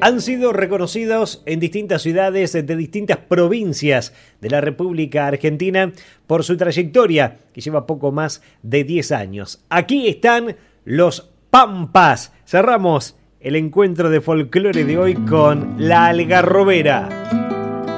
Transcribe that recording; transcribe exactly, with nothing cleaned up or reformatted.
Han sido reconocidos en distintas ciudades de distintas provincias de la República Argentina por su trayectoria, que lleva poco más de diez años. Aquí están los Pampas. Cerramos el encuentro de folclore de hoy con La Algarrobera.